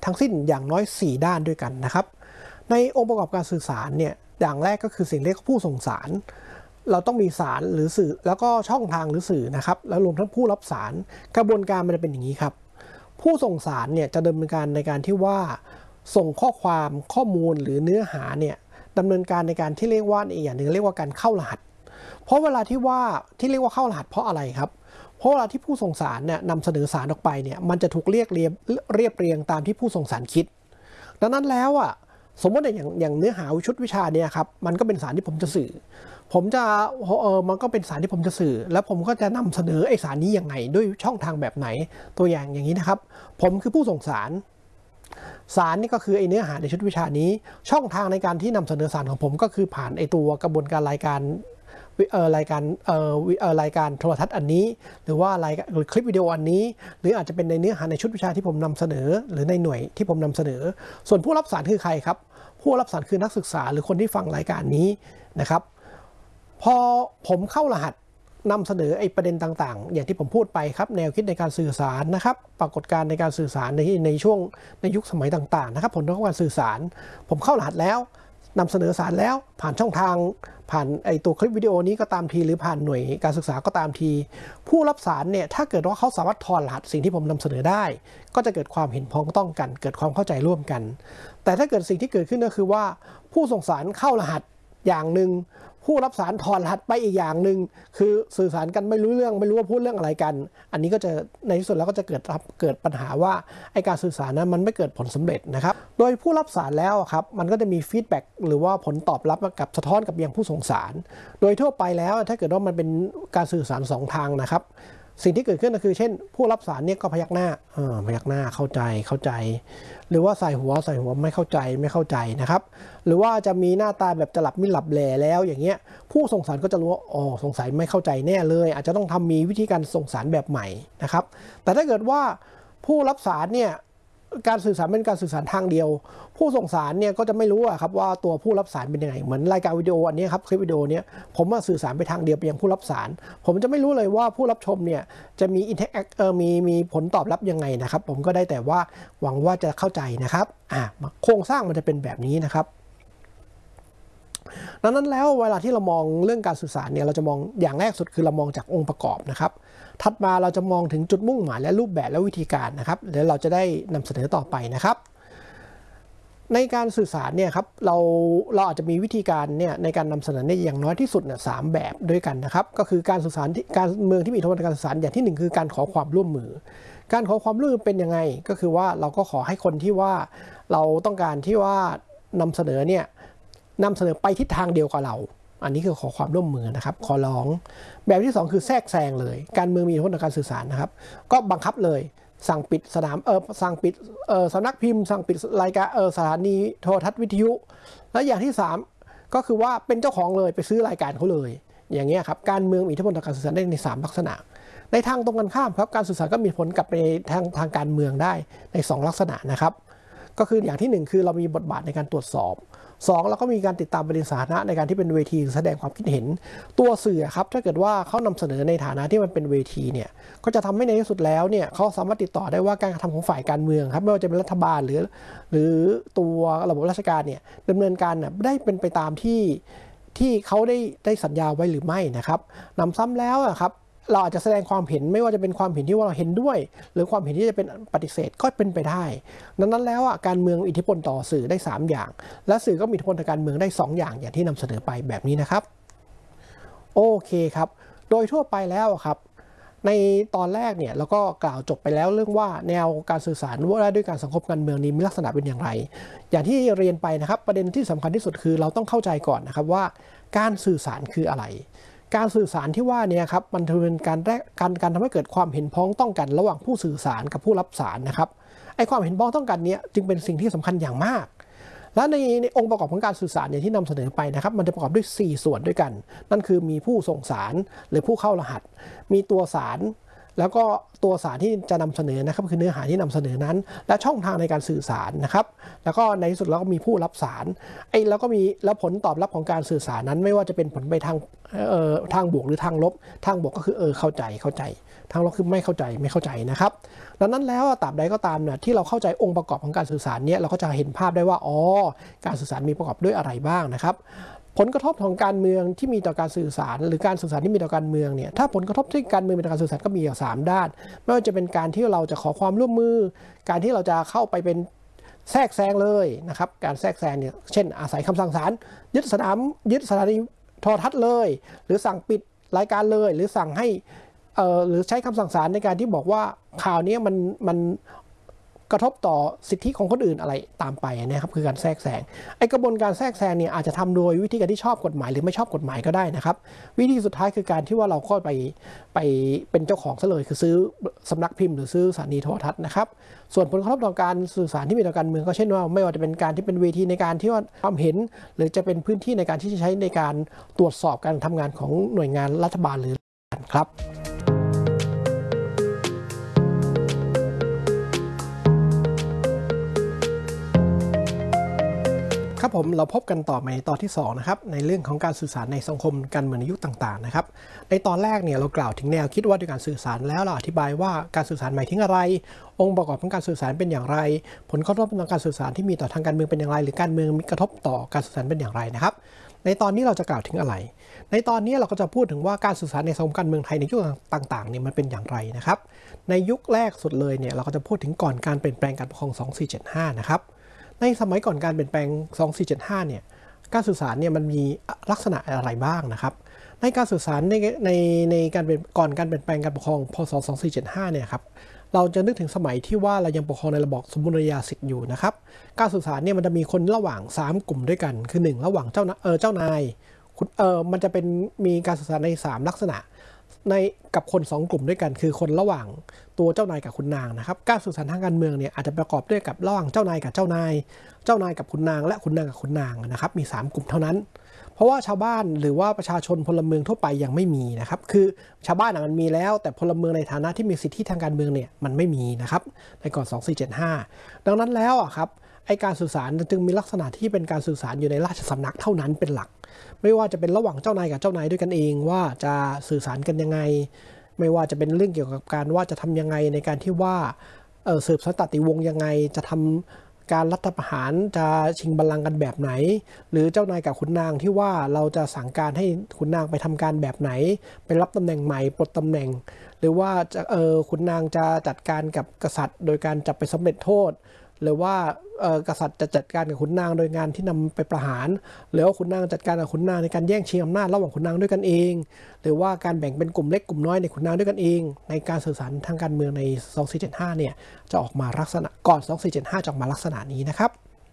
ทั้งสิ้นอย่างน้อย4ด้านด้วยกันนะครับในองค์ประกอบการสื่อสารเนี่ยอย่างแรกก็คือสิ่งเรียกผู้ส่งสารเราต้องมีสารหรือสื่อแล้วก็ช่องทางหรือสื่อนะครับแล้วรวมทั้งผู้รับสารกระบวนการมันจะเป็นอย่างนี้ครับผู้ส่งสารเนี่ยจะดำเนินการในการที่ว่าส่งข้อความข้อมูลหรือเนื้อหาเนี่ยดำเนินการในการที่เรียกว่าอีกอย่างหนึ่งเรียกว่าการเข้ารหัสเพราะเวลาที่เรียกว่าเข้ารหัสเพราะอะไรครับเพราะเวลาที่ผู้ส่งสารเนี่ยนำเสนอสารออกไปเนี่ยมันจะถูกเรียบเรียงตามที่ผู้ส่งสารคิดดังนั้นแล้วอ่ะสมมติอย่างเนื้อหาชุดวิชาเนี่ยครับมันก็เป็นสารที่ผมจะสื่อมันก็เป็นสารที่ผมจะสื่อแล้วผมก็จะนำเสนอไอสารนี้ยังไงด้วยช่องทางแบบไหนตัวอย่างนี้นะครับผมคือผู้ส่งสารนี่ก็คือไอเนื้อหาในชุดวิชานี้ช่องทางในการที่นำเสนอสารของผมก็คือผ่านไอตัวกระบวนการรายการโทรทัศน์อันนี้หรือว่าหรือคลิปวิดีโออันนี้หรืออาจจะเป็นในเนื้อหาในชุดวิชาที่ผมนำเสนอหรือในหน่วยที่ผมนำเสนอส่วนผู้รับสารคือใครครับผู้รับสารคือนักศึกษาหรือคนที่ฟังรายการนี้นะครับพอผมเข้ารหัสนำเสนอไอ้ประเด็นต่างๆอย่างที่ผมพูดไปครับแนวคิดในการสื่อสารนะครับปรากฏการณ์ในการสื่อสารในช่วงในยุคสมัยต่างๆนะครับผลของการสื่อสารผมเข้ารหัสแล้วนำเสนอสารแล้วผ่านช่องทางผ่านไอตัวคลิปวิดีโอนี้ก็ตามทีหรือผ่านหน่วยการศึกษาก็ตามทีผู้รับสารเนี่ยถ้าเกิดว่าเขาสามารถถอดรหัสสิ่งที่ผมนำเสนอได้ก็จะเกิดความเห็นพ้องต้องกันเกิดความเข้าใจร่วมกันแต่ถ้าเกิดสิ่งที่เกิดขึ้นก็คือว่าผู้ส่งสารเข้ารหัสอย่างหนึ่งผู้รับสารถอดรหัสไปอีกอย่างหนึ่งคือสื่อสารกันไม่รู้เรื่องไม่รู้ว่าพูดเรื่องอะไรกันอันนี้ก็จะในที่สุดแล้วก็จะเกิดปัญหาว่าไอการสื่อสารนั้นมันไม่เกิดผลสำเร็จนะครับโดยผู้รับสารแล้วครับมันก็จะมีฟีดแบ็กหรือว่าผลตอบรับกับสะท้อนกับยังผู้ส่งสารโดยทั่วไปแล้วถ้าเกิดว่ามันเป็นการสื่อสาร2 ทางนะครับสิ่งที่เกิดขึ้นก็คือเช่นผู้รับสารเนี่ยก็พยักหน้าเข้าใจหรือว่าใส่หัวไม่เข้าใจนะครับหรือว่าจะมีหน้าตาแบบจะหลับไม่หลับแหล่แล้วอย่างเงี้ยผู้ส่งสารก็จะรู้ว่าอ๋อสงสัยไม่เข้าใจแน่เลยอาจจะต้องมีวิธีการส่งสารแบบใหม่นะครับแต่ถ้าเกิดว่าผู้รับสารเนี่ยการสื่อสารเป็นการสื่อสารทางเดียวผู้ส่งสารเนี่ยก็จะไม่รู้ครับว่าตัวผู้รับสารเป็นยังไงเหมือนรายการวิดีโออันนี้ครับคลิปวิดีโอเนี้ยผมมาสื่อสารไปทางเดียวไปยังผู้รับสารผมจะไม่รู้เลยว่าผู้รับชมเนี่ยจะมีมีผลตอบรับยังไงนะครับผมก็ได้แต่ว่าหวังว่าจะเข้าใจนะครับโครงสร้างมันจะเป็นแบบนี้นะครับดังนั้นแล้วเวลาที่เรามองเรื่องการสื่อสารเนี่ยเราจะมองอย่างแรกสุดคือเรามองจากองค์ประกอบนะครับถัดมาเราจะมองถึงจุดมุ่งหมายและรูปแบบและวิธีการนะครับเดี๋ยวเราจะได้นำเสนอต่อไปนะครับในการสื่อสารเนี่ยครับเราอาจจะมีวิธีการเนี่ยในการนำเสนอเนี่ยอย่างน้อยที่สุดเนี่ย3 แบบด้วยกันนะครับก็คือการสื่อสารการเมืองที่มีอิทธิพลในการสื่อสารอย่างที่1คือการขอความร่วมมือการขอความร่วมมือเป็นยังไงก็คือว่าเราก็ขอให้คนที่ว่าเราต้องการที่ว่านำเสนอไปทิศทางเดียวกับเราอันนี้คือขอความร่วมมือนะครับขอร้องแบบที่2คือแทรกแซงเลยการเมืองมีอิทธิพลในการสื่อสารนะครับก็บังคับเลยสั่งปิดสั่งปิดสำนักพิมพ์สั่งปิดรายการสถานีโทรทัศน์วิทยุและอย่างที่3ก็คือว่าเป็นเจ้าของเลยไปซื้อรายการเขาเลยอย่างเงี้ยครับการเมืองมีอิทธิพลต่อการสื่อสารได้ใน3 ลักษณะในทางตรงกันข้ามครับการสื่อสารก็มีผลกลับไปทางการเมืองได้ใน2 ลักษณะนะครับก็คืออย่างที่1คือเรามีบทบาทในการตรวจสอบ2เราก็มีการติดตามประเด็นสาธารณะในการที่เป็นเวทีแสดงความคิดเห็นตัวสื่อครับถ้าเกิดว่าเขานำเสนอในฐานะที่มันเป็นเวทีเนี่ยก็จะทำให้ในที่สุดแล้วเนี่ยเขาสามารถติดต่อได้ว่าการกระทำของฝ่ายการเมืองครับไม่ว่าจะเป็นรัฐบาลหรือตัวระบบราชการเนี่ยดำเนินการได้เป็นไปตามที่เขาได้สัญญาไว้หรือไม่นะครับนำซ้ำแล้วครับเราอาจจะแสดงความเห็นไม่ว่าจะเป็นความเห็นที่ว่าเราเห็นด้วยหรือความเห็นที่จะเป็นปฏิเสธก็เป็นไปได้ดังนั้นแล้วการเมืองอิทธิพลต่อสื่อได้3 อย่างและสื่อก็มีอิทธิพลต่อการเมืองได้2 อย่างที่นำเสนอไปแบบนี้นะครับโอเคครับโดยทั่วไปแล้วครับในตอนแรกเนี่ยเราก็กล่าวจบไปแล้วเรื่องว่าแนวการสื่อสารว่าด้วยการสังคมการเมืองนี้มีลักษณะเป็นอย่างไรอย่างที่เรียนไปนะครับประเด็นที่สำคัญที่สุดคือเราต้องเข้าใจก่อนนะครับว่าการสื่อสารคืออะไรการสื่อสารที่ว่าเนี่ยครับมันเป็นการทำให้เกิดความเห็นพ้องต้องกันระหว่างผู้สื่อสารกับผู้รับสารนะครับไอ้ความเห็นพ้องต้องกันเนี้ยจึงเป็นสิ่งที่สำคัญอย่างมากและในองค์ประกอบของการสื่อสารเนี่ยที่นำเสนอไปนะครับมันจะประกอบด้วย4 ส่วนด้วยกันนั่นคือมีผู้ส่งสารหรือผู้เข้ารหัสมีตัวสารแล้วก็ตัวสารที่จะนำเสนอนะครับคือเนื้อหาที่นำเสนอนั้นและช่องทางในการสื่อสารนะครับแล้วก็ในที่สุดเราก็มีผู้รับสารแล้วก็มีแล้วผลตอบรับของการสื่อสารนั้นไม่ว่าจะเป็นผลไปทางบวกหรือทางลบทางบวกก็คือเข้าใจทางเราคือไม่เข้าใจนะครับดังนั้นแล้วตราบใดก็ตามเนี่ยที่เราเข้าใจองค์ประกอบของการสื่อสารเนี่ยเราก็จะเห็นภาพได้ว่าอ๋อการสื่อสารมีประกอบด้วยอะไรบ้างนะครับผลกระทบของการเมืองที่มีต่อการสื่อสารหรือการสื่อสารที่มีต่อการเมืองเนี่ยถ้าผลกระทบที่การเมืองมีต่อการสื่อสารก็มีอยู่3ด้านไม่ว่าจะเป็นการที่เราจะขอความร่วมมือการที่เราจะเข้าไปเป็นแทรกแซงเลยนะครับการแทรกแซงเนี่ยเช่นอาศัยคำสั่งศาลยึดสถานีโทรทัศน์เลยหรือสั่งปิดรายการเลยหรือสั่งให้หรือใช้คำสั่งศาลในการที่บอกว่าข่าวนี้มันกระทบต่อสิทธิของคนอื่นอะไรตามไปนะครับคือการแทรกแซงไอกระบวนการแทรกแซงเนี่ยอาจจะทำโดยวิธีการที่ชอบกฎหมายหรือไม่ชอบกฎหมายก็ได้นะครับวิธีสุดท้ายคือการที่ว่าเราก็ไปเป็นเจ้าของซะเลยคือซื้อสำนักพิมพ์หรือซื้อสถานีโทรทัศน์นะครับส่วนผลกระทบต่อการสื่อสารที่มีต่อการเมืองก็เช่นว่าไม่ว่าจะเป็นการที่เป็นเวทีในการที่ว่าความเห็นหรือจะเป็นพื้นที่ในการที่จะใช้ในการตรวจสอบการทำงานของหน่วยงานรัฐบาลหรือครับครับผมเราพบกันต่อในตอนที่2นะครับในเรื่องของการสื่อสารในสังคมการเมืองในยุคต่างๆนะครับในตอนแรกเนี่ยเรากล่าวถึงแนวคิดว่าด้วยการสื่อสารแล้วเราอธิบายว่าการสื่อสารหมายถึงอะไรองค์ประกอบของการสื่อสารเป็นอย่างไรผลกระทบทางการสื่อสารที่มีต่อทางการเมืองเป็นอย่างไรหรือการเมืองมีกระทบต่อการสื่อสารเป็นอย่างไรนะครับในตอนนี้เราจะกล่าวถึงอะไรในตอนนี้เราก็จะพูดถึงว่าการสื่อสารในสังคมการเมืองไทยในยุคต่างๆเนี่ยมันเป็นอย่างไรนะครับในยุคแรกสุดเลยเนี่ยเราก็จะพูดถึงก่อนการเปลี่ยนแปลงการปกครอง2475นะครับในสมัยก่อนการเปลี่ยนแปลง2475เนี่ยการสื่อสารเนี่ยมันมีลักษณะอะไรบ้างนะครับในการสื่อสารในการเป็นก่อนการเปลี่ยนแปลงการปกครองพศ2475เนี่ยครับเราจะนึกถึงสมัยที่ว่าเรายังปกครองในระบอบสมบูรณาญาสิทธิ์อยู่นะครับการสื่อสารเนี่ยมันจะมีคนระหว่าง3กลุ่มด้วยกันคือ1ระหว่างเจ้านายมันจะเป็นมีการสื่อสารใน3ลักษณะในกับคน2กลุ่มด้วยกันคือคนระหว่างตัวเจ้านายกับคุณนางนะครับการสื่อสารทางการเมืองเนี่ยอาจจะประกอบด้วยกับระหว่างเจ้านายกับเจ้านายกับคุณนางและคุณนางกับคุณนางนะครับมี3กลุ่มเท่านั้นเพราะว่าชาวบ้านหรือว่าประชาชนพลเมืองทั่วไปยังไม่มีนะครับคือชาวบ้านมันมีแล้วแต่พลเมืองในฐานะที่มีสิทธิทางการเมืองเนี่ยมันไม่มีนะครับในก่อน2475ดังนั้นแล้วครับไอการสื่อสารจึงมีลักษณะที่เป็นการสื่อสารอยู่ในราชสำนักเท่านั้นเป็นหลักไม่ว่าจะเป็นระหว่างเจ้านายกับเจ้านายด้วยกันเองว่าจะสื่อสารกันยังไงไม่ว่าจะเป็นเรื่องเกี่ยวกับการว่าจะทำยังไงในการที่ว่าสืบสันตติวงศ์ยังไงจะทำการรัฐประหารจะชิงบัลลังก์กันแบบไหนหรือเจ้านายกับขุนนางที่ว่าเราจะสั่งการให้ขุนนางไปทำการแบบไหนไปรับตำแหน่งใหม่ปลดตำแหน่งหรือว่าขุนนางจะจัดการกับกษัตริย์โดยการจับไปสำเร็จโทษหรือว่ากษัตริย์จะจัดการกับขุนนางโดยงานที่นำไปประหารหรือว่าขุนนางจัดการกับขุนนางในการแย่งชิงอำนาจระหว่างขุนนางด้วยกันเองหรือว่าการแบ่งเป็นกลุ่มเล็กกลุ่มน้อยในขุนนางด้วยกันเองในการสื่อสารทางการเมืองใน2475เนี่ยจะออกมาลักษณะก่อน2475จะออกมาลักษณะนี้นะครับ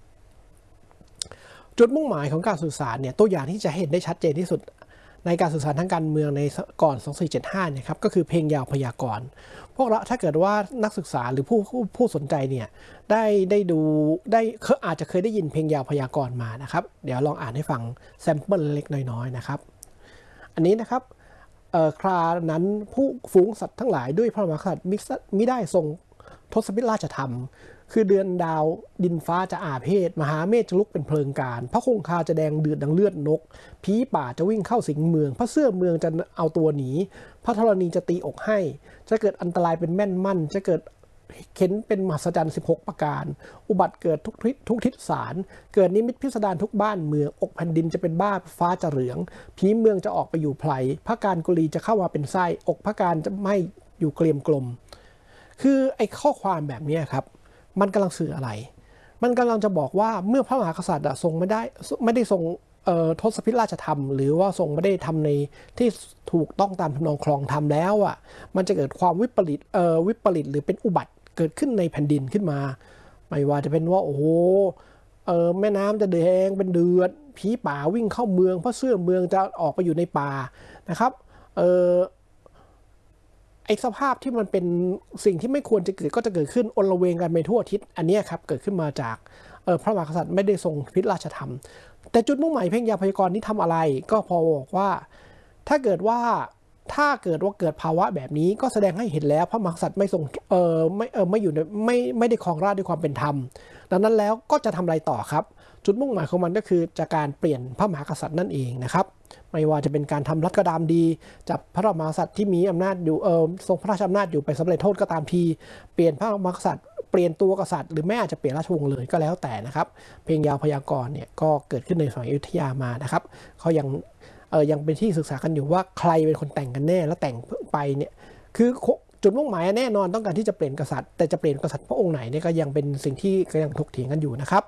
จุดมุ่งหมายของการสื่อสารเนี่ยตัวอย่างที่จะเห็นได้ชัดเจนที่สุดในการสื่อสารทางการเมืองในก่อน2475เนี่ยครับก็คือเพลงยาวพยากรณ์พวกเราถ้าเกิดว่านักศึกษาหรือผู้สนใจเนี่ยได้ดูอาจจะเคยได้ยินเพลงยาวพยากรณ์มานะครับเดี๋ยวลองอ่านให้ฟังแซมเปิลเล็กน้อยๆนะครับอันนี้นะครับครานั้นผู้ฝูงสัตว์ทั้งหลายด้วยพระมหากษัตริย์มิได้ทรงทศพิธราชธรรมคือเดือนดาวดินฟ้าจะอาเพศมหาเมฆจะลุกเป็นเพลิงการพระคงคาจะแดงเดือดดังเลือดนกผีป่าจะวิ่งเข้าสิงเมืองพระเสื้อเมืองจะเอาตัวหนีพระธรณีจะตีอกให้จะเกิดอันตรายเป็นแม่นมั่นจะเกิดเข็นเป็นมหัศจรรย์16ประการอุบัติเกิดทุกทิศสารเกิดนิมิตพิสดารทุกบ้านเมืองอกแผ่นดินจะเป็นบ้าฟ้าจะเหลืองผีเมืองจะออกไปอยู่ไพรพระการกุลีจะเข้ามาเป็นไส้อกพระการจะไม่อยู่เกลียมกลมคือไอ้ข้อความแบบนี้ครับมันกำลังสื่ออะไรมันกำลังจะบอกว่าเมื่อพระมหากษัตริย์ทรงไม่ได้ทรงทศพิธราชธรรมหรือว่าทรงไม่ได้ทำในที่ถูกต้องตามทำนองครองธรรมแล้วอ่ะมันจะเกิดความวิปริตหรือเป็นอุบัติเกิดขึ้นในแผ่นดินขึ้นมาไม่ว่าจะเป็นว่าโอ้โหแม่น้ำจะแดงเป็นเดือดผีป่าวิ่งเข้าเมืองพระเสื้อเมืองจะออกไปอยู่ในป่านะครับไอ้สภาพที่มันเป็นสิ่งที่ไม่ควรจะเกิดก็จะเกิดขึ้นอลเวงกันไปทั่วทิศอันนี้ครับเกิดขึ้นมาจากพระมหากษัตริย์ไม่ได้ทรงพิธราชธรรมแต่จุดมุ่งหมายเพลงยาวพยากรณ์นี้ทำอะไรก็พอบอกว่าถ้าเกิดว่าเกิดภาวะแบบนี้ก็แสดงให้เห็นแล้วพระมหากษัตริย์ไม่ทรงไม่อยู่ในไม่ได้ครองราชย์ด้วยความเป็นธรรมดังนั้นแล้วก็จะทำอะไรต่อครับจุดมุ่งหมายของมันก็คือจากการเปลี่ยนพระมหากษัตริย์นั่นเองนะครับไม่ว่าจะเป็นการทำรัฐกระดามดีจับพระมหากษัตริย์ที่มีอำนาจอยู่ทรงพระราชอำนาจอยู่ไปสำเร็จโทษก็ตามทีเปลี่ยนพระมหากษัตริย์เปลี่ยนตัวกษัตริย์หรือแม้อาจจะเปลี่ยนราชวงศ์เลยก็แล้วแต่นะครับเพลงยาวพยากรณ์เนี่ยก็เกิดขึ้นในสมัยอยุธยามานะครับเขายังเป็นที่ศึกษากันอยู่ว่าใครเป็นคนแต่งกันแน่แล้วแต่งไปเนี่ยคือจุดมุ่งหมายแน่นอนต้องการที่จะเปลี่ยนกษัตริย์แต่จะเปลี่ยนกษัตริย์พระองค์ไหนเนี่ยก็ยังเป็นสิ่งที่ก็ยังถกเถียงกันอยู่นะครับ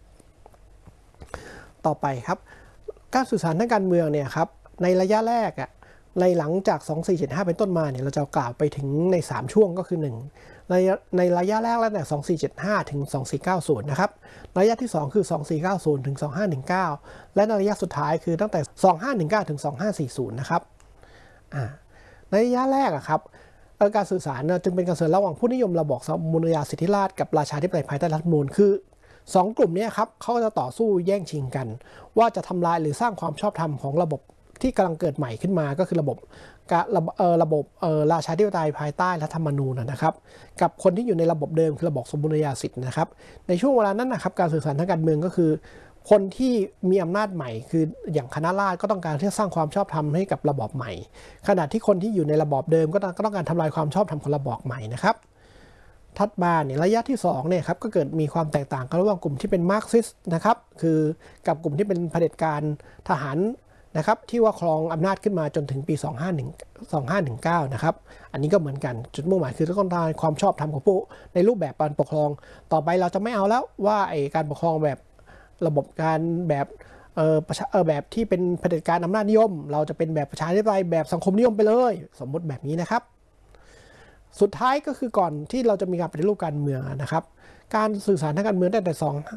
ต่อไปครับการสื่อสารทางการเมืองเนี่ยครับในระยะแรกในหลังจาก2475เป็นต้นมาเนี่ยเราจะกล่าวไปถึงใน3ช่วงก็คือ1ในระยะแรกแล้วแต่2475ถึง2490นะครับระยะที่2คือ2490ถึง2519และในระยะสุดท้ายคือตั้งแต่2519ถึง2540นะครับในระยะแรกครับการสื่อสารจึงเป็นการสื่อระหว่างผู้นิยมระบอบสมบูรณาญาสิทธิราชย์กับราชาธิปไตยภายใต้รัฐธรรมนูญคือ2กลุ่มนี้ครับเขาจะต่อสู้แย่งชิงกันว่าจะทำลายหรือสร้างความชอบธรรมของระบบที่กำลังเกิดใหม่ขึ้นมาก็คือระบบราชาธิปไตยภายใต้รัฐธรรมนูญนะครับกับคนที่อยู่ในระบบเดิมคือระบบสมบูรณาญาสิทธินะครับในช่วงเวลานั้นนะครับการสื่อสารทางการเมืองก็คือคนที่มีอำนาจใหม่คืออย่างคณะราษฎรก็ต้องการที่จะสร้างความชอบธรรมให้กับระบอบใหม่ขณะที่คนที่อยู่ในระบอบเดิมก็ต้องการทำลายความชอบธรรมของระบอบใหม่นะครับถัดมาเนี่ยระยะที่2เนี่ยครับก็เกิดมีความแตกต่างกันระหว่างกลุ่มที่เป็นมาร์กซิสต์นะครับคือกับกลุ่มที่เป็นเผด็จการทหารนะครับที่ว่าครองอำนาจขึ้นมาจนถึงปี2519นะครับอันนี้ก็เหมือนกันจุดมุ่งหมายคือต้องการความชอบธรรมของผู้ในรูปแบบการปกครองต่อไปเราจะไม่เอาแล้วว่าการปกครองแบบระบบการแบบแบบที่เป็นเผด็จการอำนาจนิยมเราจะเป็นแบบประชาธิปไตยแบบสังคมนิยมไปเลยสมมติแบบนี้นะครับสุดท้ายก็คือก่อนที่เราจะมีการปฏิรูปการเมืองนะครับการสื่อสารทางการเมืองตั้งแต่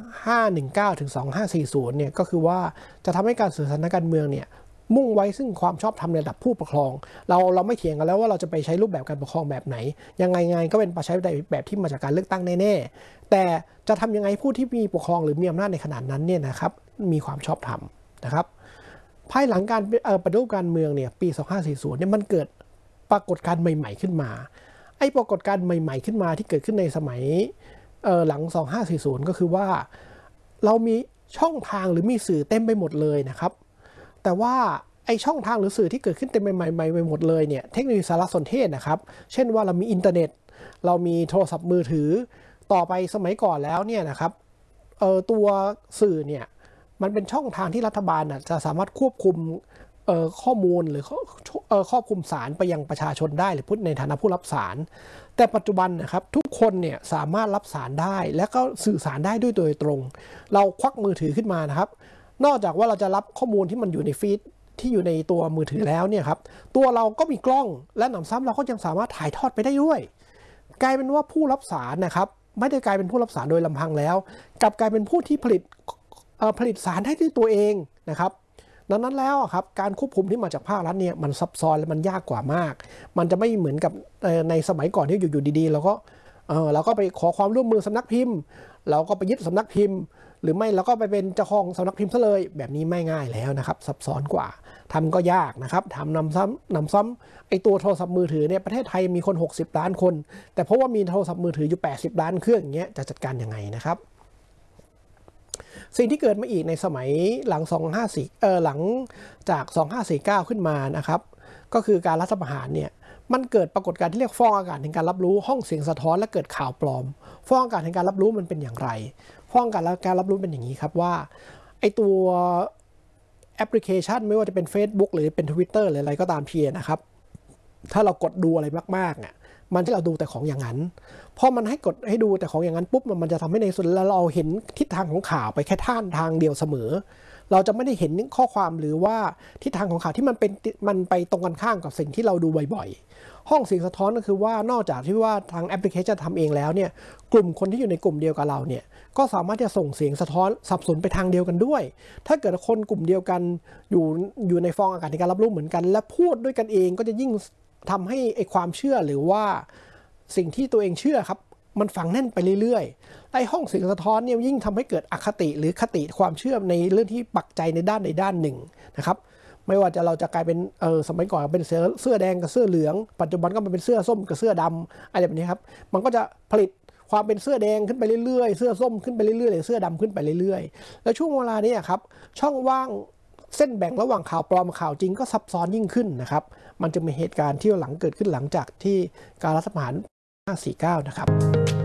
2519ถึง2540เนี่ยก็คือว่าจะทำให้การสื่อสารทางการเมืองเนี่ยมุ่งไว้ซึ่งความชอบธรรมในระดับผู้ปกครองเราไม่เถียงกันแล้วว่าเราจะไปใช้รูปแบบการปกครองแบบไหนยังไงก็เป็นประชาธิปไตยแบบที่มาจากการเลือกตั้งแน่ๆแต่จะทำยังไงผู้ที่มีปกครองหรือมีอำนาจในขนาดนั้นเนี่ยนะครับมีความชอบธรรมนะครับภายหลังการปฏิรูปการเมืองเนี่ยปี2540เนี่ยมันเกิดปรากฏการณ์ใหม่ๆขึ้นมาไอ้ปรากฏการณ์ใหม่ๆขึ้นมาที่เกิดขึ้นในสมัยหลัง2540ก็คือว่าเรามีช่องทางหรือมีสื่อเต็มไปหมดเลยนะครับแต่ว่าไอช่องทางหรือสื่อที่เกิดขึ้นเต็มใหม่ไปหมดเลยเนี่ยเทคโนโลยีสารสนเทศนะครับเช่นว่าเรามีอินเทอร์เน็ตเรามีโทรศัพท์มือถือต่อไปสมัยก่อนแล้วเนี่ยนะครับตัวสื่อเนี่ยมันเป็นช่องทางที่รัฐบาลจะสามารถควบคุมข้อมูลหรือครอบคลุมสารไปยังประชาชนได้หรือพูดในฐานะผู้รับสารแต่ปัจจุบันนะครับทุกคนเนี่ยสามารถรับสารได้และก็สื่อสารได้ด้วยโดยตรงเราควักมือถือขึ้นมานะครับนอกจากว่าเราจะรับข้อมูลที่มันอยู่ในฟีดที่อยู่ในตัวมือถือแล้วเนี่ยครับตัวเราก็มีกล้องและหนำซ้ำเราก็ยังสามารถถ่ายทอดไปได้ด้วยกลายเป็นว่าผู้รับสารนะครับไม่ได้กลายเป็นผู้รับสารโดยลำพังแล้วกลับกลายเป็นผู้ที่ผลิตสารได้ด้วยตัวเองนะครับดังนั้นแล้วครับการควบคุมที่มาจากภาครัฐเนี่ยมันซับซ้อนและมันยากกว่ามากมันจะไม่เหมือนกับในสมัยก่อนที่อยู่ดีๆเราก็ไปขอความร่วมมือสำนักพิมพ์เราก็ไปยึดสำนักพิมพ์หรือไม่เราก็ไปเป็นเจ้าของสำนักพิมพ์ซะเลยแบบนี้ไม่ง่ายแล้วนะครับซับซ้อนกว่าทำก็ยากนะครับทำนำซ้ำไอตัวโทรศัพท์มือถือเนี่ยประเทศไทยมีคน60ล้านคนแต่เพราะว่ามีโทรศัพท์มือถืออยู่80ล้านเครื่องอย่างเงี้ยจะจัดการยังไงนะครับสิ่งที่เกิดมาอีกในสมัยหลังหลังจาก2549ขึ้นมานะครับก็คือการรัฐประหารเนี่ยมันเกิดปรากฏการณ์ที่เรียกฟองอากาศแห่งการรับรู้ห้องเสียงสะท้อนและเกิดข่าวปลอมฟองอากาศแห่งการรับรู้มันเป็นอย่างไรฟองอากาศการรับรู้เป็นอย่างนี้ครับว่าไอตัวแอปพลิเคชันไม่ว่าจะเป็น Facebook หรือเป็น Twitter หรืออะไรก็ตามเพียนะครับถ้าเรากดดูอะไรมากๆเนี่ยมันจะเราดูแต่ของอย่างนั้นพอมันให้กดให้ดูแต่ของอย่างนั้นปุ๊บมันจะทำให้ในส่วนเราเห็นทิศทางของข่าวไปแค่ทางเดียวเสมอเราจะไม่ได้เห็นข้อความหรือว่าทิศทางของข่าวที่มันไปตรงกันข้ามกับสิ่งที่เราดูบ่อยๆห้องเสียงสะท้อนก็คือว่านอกจากที่ว่าทางแอปพลิเคชันทำเองแล้วเนี่ยกลุ่มคนที่อยู่ในกลุ่มเดียวกับเราเนี่ยก็สามารถจะส่งเสียงสะท้อนสับสนไปทางเดียวกันด้วยถ้าเกิดคนกลุ่มเดียวกันอยู่ในฟองอากาศในการรับรู้เหมือนกันและพูดด้วยกันเองก็จะยิ่งทำให้ไอความเชื่อหรือว่าสิ่งที่ตัวเองเชื่อครับมันฝังแน่นไปเรื่อยๆไอห้องเสียงสะท้อนเนี่ยยิ่งทำให้เกิดอคติหรือคติความเชื่อในเรื่องที่ปักใจในด้านหนึ่งนะครับไม่ว่าเราจะกลายเป็นสมัยก่อนเป็นเสื้อแดงกับเสื้อเหลืองปัจจุบันก็มาเป็นเสื้อส้มกับเสื้อดำอะไรแบบนี้ครับมันก็จะผลิตความเป็นเสื้อแดงขึ้นไปเรื่อยๆเสื้อส้มขึ้นไปเรื่อยๆหรือเสื้อดำขึ้นไปเรื่อยๆแล้วช่วงเวลานี้ครับช่องว่างเส้นแบ่งระหว่างข่าวปลอมข่าวจริงก็ซับซ้อนยิ่งขึ้นนะครับมันจะมีเหตุการณ์ที่หลังเกิดขึ้นหลังจากที่การรัฐประหาร 549 นะครับ